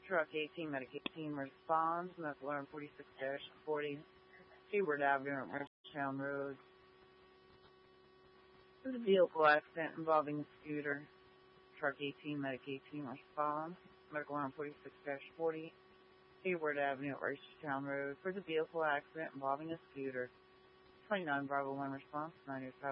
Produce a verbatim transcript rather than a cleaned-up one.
Truck eighteen, Medic eighteen responds. Medical alarm forty-six dash forty, Seaward Avenue at Marshtown Road. There's a vehicle accident involving a scooter. Truck eighteen, Medic eighteen responds. Medical alarm forty-six dash forty, Seaward Avenue at Marshtown Road. For the vehicle accident involving a scooter. twenty-nine Bravo one response, nine eight five.